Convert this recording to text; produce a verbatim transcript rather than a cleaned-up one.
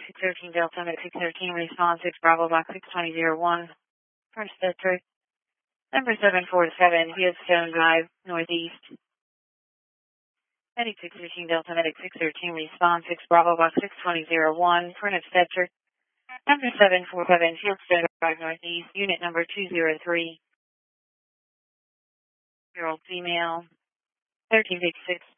six thirteen Delta, Medic six thirteen, response six Bravo, box six twenty zero one, first sector, number seven four seven, Fieldstone Drive, Northeast. Medic six thirteen Delta, Medic six thirteen, response six Bravo, box six twenty zero one, furnace sector, number seven four seven, Fieldstone Drive, Northeast, unit number two zero three, year old female, thirteen fifty-six.